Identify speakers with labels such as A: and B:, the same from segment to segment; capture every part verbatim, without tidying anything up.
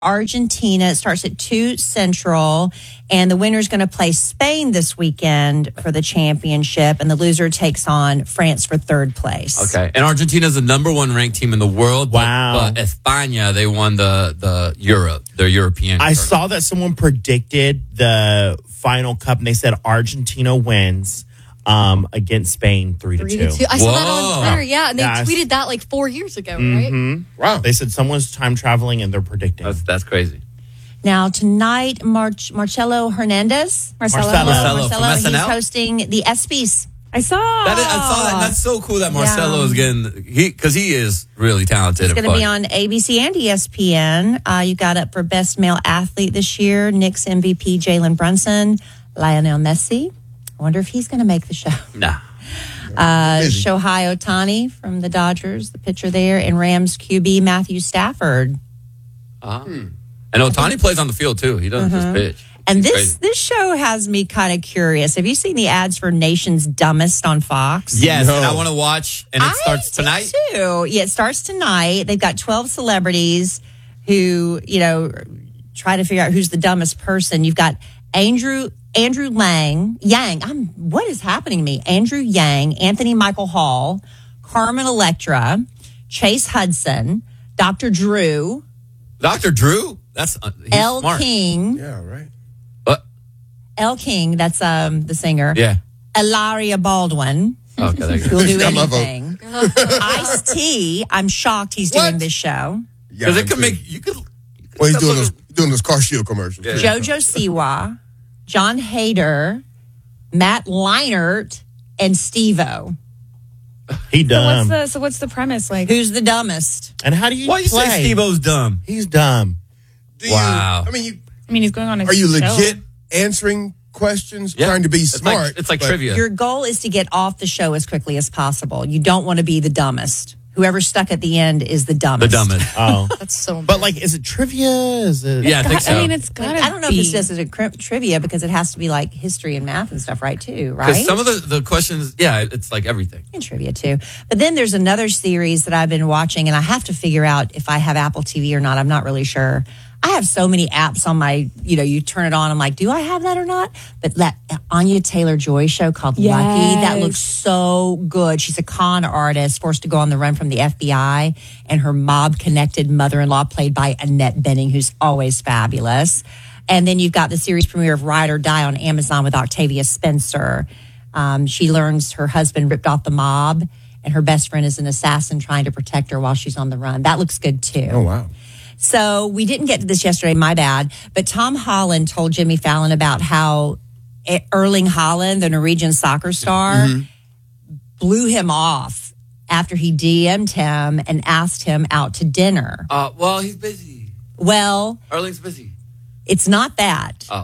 A: Argentina. It starts at two Central, and the winner's going to play Spain this weekend for the championship, and the loser takes on France for third place.
B: Okay, and Argentina's the number one ranked team in the world.
C: Wow.
B: But, but España, they won the, the Europe, their European.
C: I
B: tournament.
C: saw that someone predicted the final cup, and they said Argentina wins um, against Spain three to
D: Three
C: two.
D: to two. I saw that
B: Whoa.
D: on Twitter, yeah, and they
C: Yes.
D: tweeted that like four years ago, right?
C: Mm-hmm.
E: Wow.
C: They said someone's time traveling, and they're predicting.
B: That's, that's crazy.
A: Now, tonight, Mar- Marcelo Hernandez.
D: Marcelo.
C: Marcelo.
B: Marcelo from S N L?
A: he's hosting the ESPYs.
D: I saw.
B: That is, I saw that. And that's so cool that Marcelo
A: Yeah.
B: is getting, he because he is really talented.
A: It's
B: and
A: going to be
B: funny.
A: on A B C and E S P N. Uh, you got up for Best Male Athlete this year. Knicks M V P Jalen Brunson, Lionel Messi. I wonder if he's going to make the show.
B: Nah.
A: Uh,
E: Busy.
A: Shohei Ohtani from the Dodgers, the pitcher there, and Rams Q B Matthew Stafford.
B: Ah. And Ohtani plays on the field too. He doesn't just pitch.
A: And
B: He's
A: this
B: crazy.
A: this show has me kind of curious. Have you seen the ads for Nation's Dumbest on Fox?
B: Yes,
E: No.
B: and I want to watch, and it
A: I
B: starts
A: do
B: tonight.
A: too. Yeah, it starts tonight. They've got twelve celebrities who, you know, try to figure out who's the dumbest person. You've got Andrew Andrew Lang, Yang. I'm what is happening to me? Andrew Yang, Anthony Michael Hall, Carmen Electra, Chase Hudson, Doctor Drew,
B: Doctor Drew, that's uh, he's
A: Elle
B: smart.
A: King,
E: Yeah, right.
B: What?
A: Elle King. That's um the singer.
B: Yeah.
A: Ilaria Baldwin.
B: Okay, there you go.
A: Who'll do
E: Got my vote.
A: anything. Ice-T. I'm shocked he's doing
E: What?
A: this show.
E: Yeah,
B: Because it
E: me
B: could
E: too.
B: make you could. you could
E: Well, he's
B: step
E: doing
B: on
E: those
B: the-
E: doing those car shield commercials.
B: Yeah.
A: Jojo Siwa, John Hader, Matt Leinart, and Steve-O.
C: He
F: So what's
C: dumb.
F: the so what's the premise like?
A: Who's the dumbest?
C: and how do you
B: Why you
C: play?
B: say Steve-O's dumb?
C: He's dumb.
E: Do you-
B: Wow.
E: I mean, you,
F: I mean, he's going on a
E: are you
F: show.
E: legit answering questions,
B: Yeah.
E: trying to be
B: It's
E: smart?
B: like, it's like
E: but-
B: trivia.
A: Your goal is to get off the show as quickly as possible. You don't want to be the dumbest. Whoever's stuck at the end is the
B: The
A: dumbest.
B: dumbest.
C: Oh,
D: That's so.
C: but like, is it trivia? Is it?
B: Yeah, I think so.
F: I mean, it's gotta
A: I don't know
F: be.
A: if it's just as a cri- trivia because it has to be like history and math and stuff, right? Too,
B: Because
A: right?
B: some of the, the questions, yeah, it's like everything.
A: And trivia too. But then there's another series that I've been watching, and I have to figure out if I have Apple T V or not. I'm not really sure. I have so many apps on my, you know, you turn it on. I'm like, do I have that or not? But that Anya Taylor-Joy show called Lucky, that
F: Yes.
A: looks so good. She's a con artist forced to go on the run from the F B I, and her mob-connected mother-in-law, played by Annette Bening, who's always fabulous. And then you've got the series premiere of Ride or Die on Amazon with Octavia Spencer. Um, she learns her husband ripped off the mob, and her best friend is an assassin trying to protect her while she's on the run. That looks good too.
E: Oh wow.
A: So we didn't get to this yesterday, my bad. But Tom Holland told Jimmy Fallon about how Erling Haaland, the Norwegian soccer star, blew him off after he D M'd him and asked him out to dinner.
B: Uh, well, he's busy.
A: Well,
B: Erling's busy.
A: it's not that.
B: Oh.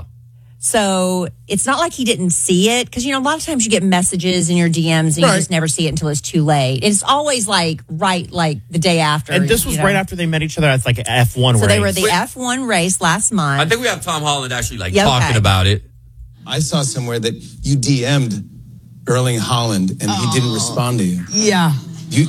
A: So it's not like he didn't see it, because, you know, a lot of times you get messages in your D Ms and you
E: Right.
A: just never see it until it's too late. It's always like right, like the day after.
C: And this was
A: you know.
C: right after they met each other. It's like an F one
A: So
C: race.
A: they were at the
B: Wait.
A: F one race last month.
B: I think we have Tom Holland actually like
A: Yeah, okay.
B: talking about it.
G: I saw somewhere that you D M'd Erling Haaland and he didn't respond to you.
H: Yeah.
G: You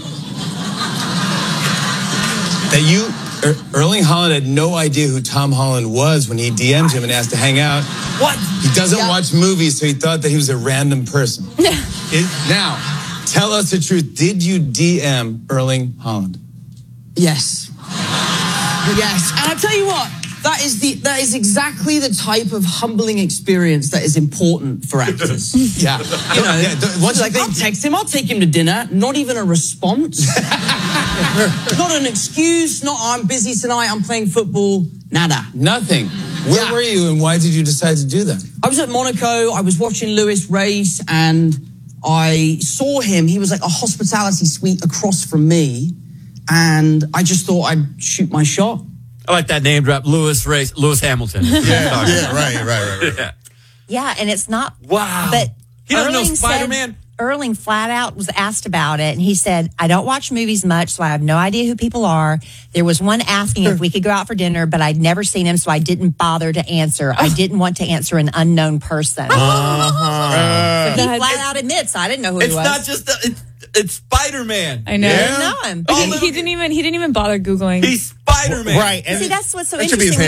G: that you er, Erling Haaland had no idea who Tom Holland was when he D M'd him and asked to hang out.
A: What?
G: He doesn't watch movies, so he thought that he was a random person. It- now, tell us the truth. Did you D M Erling Haaland?
H: Yes. Yes. And I'll tell you what, that is the that is exactly the type of humbling experience that is important for actors.
G: Yeah.
H: You know,
G: Yeah, don't- once
H: it's
G: you
H: like,
G: think-
H: I'll text him, I'll take him to dinner, not even a response. Not an excuse, not I'm busy tonight, I'm playing football, nada.
G: Nothing. Where
H: Yeah.
G: were you and why did you decide to do that?
H: I was at Monaco, I was watching Lewis race, and I saw him. He was like a hospitality suite across from me, and I just thought I'd shoot my shot.
B: I like that name drop. Lewis Race, Lewis Hamilton.
E: Yeah, yeah, right, right, right, right.
B: Yeah.
A: Yeah, and it's not.
B: Wow.
A: But
B: He doesn't know
A: Erling said-
B: Spider-Man?
A: Erling flat out was asked about it, and he said, I don't watch movies much, so I have no idea who people are. There was one asking if we could go out for dinner, but I'd never seen him, so I didn't bother to answer. I didn't want to answer an unknown person.
C: Uh-huh.
A: So he
F: That-
A: flat out admits, I didn't know who
B: It's
A: he was.
B: not just, a, it's, it's Spider-Man.
F: I know.
A: I didn't know him.
B: Oh,
F: He, he didn't even he didn't even bother googling.
B: He's Spider-Man.
G: Spider-Man.
C: Right. And
A: See, that's what's so
E: That should be his
A: interesting.